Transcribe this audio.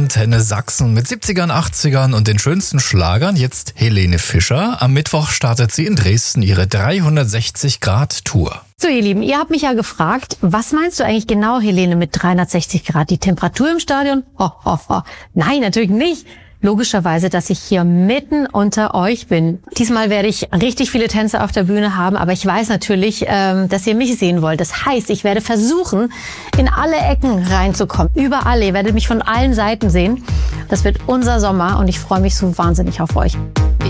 Antenne Sachsen mit 70ern, 80ern und den schönsten Schlagern. Jetzt Helene Fischer. Am Mittwoch startet sie in Dresden ihre 360-Grad-Tour. So, ihr Lieben, ihr habt mich ja gefragt, was meinst du eigentlich genau, Helene, mit 360 Grad? Die Temperatur im Stadion? Ho, ho, ho. Nein, natürlich nicht. Logischerweise, dass ich hier mitten unter euch bin. Diesmal werde ich richtig viele Tänzer auf der Bühne haben, aber ich weiß natürlich, dass ihr mich sehen wollt. Das heißt, ich werde versuchen, in alle Ecken reinzukommen. Überall. Ihr werdet mich von allen Seiten sehen. Das wird unser Sommer und ich freue mich so wahnsinnig auf euch.